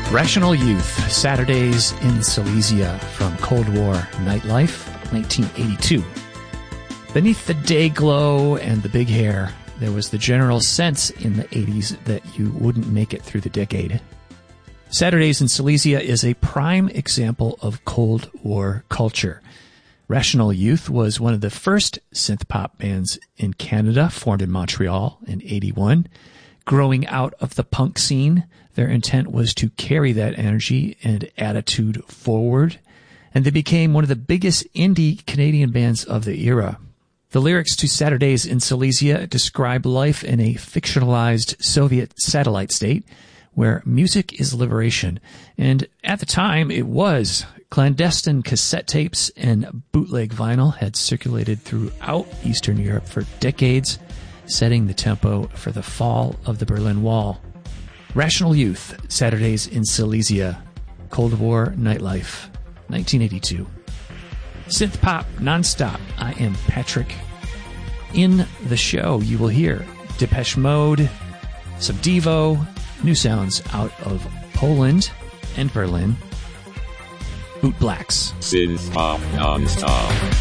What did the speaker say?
Rational Youth, Saturdays in Silesia from Cold War Nightlife, 1982. Beneath the day glow and the big hair, there was the general sense in the 80s that you wouldn't make it through the decade. Saturdays in Silesia is a prime example of Cold War culture. Rational Youth was one of the first synth-pop bands in Canada, formed in Montreal in 81. Growing out of the punk scene, their intent was to carry that energy and attitude forward, and they became one of the biggest indie Canadian bands of the era. The lyrics to Saturdays in Silesia describe life in a fictionalized Soviet satellite state where music is liberation, and at the time it was. Clandestine cassette tapes and bootleg vinyl had circulated throughout Eastern Europe for decades, setting the tempo for the fall of the Berlin Wall. Rational Youth, Saturdays in Silesia, Cold War Nightlife, 1982. Synth pop nonstop. I am Patrick. In the show, you will hear Depeche Mode, some Devo, new sounds out of Poland and Berlin, Boot Blacks. Synth pop nonstop.